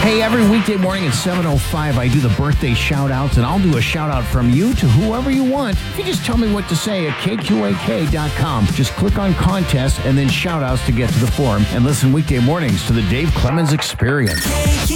Hey, every weekday morning at 7:05, I do the birthday shout-outs, and I'll do a shout-out from you to whoever you want. If you just tell me what to say at kqak.com. Just click on contest and then shout-outs to get to the forum, and listen weekday mornings to the Dave Clemens Experience.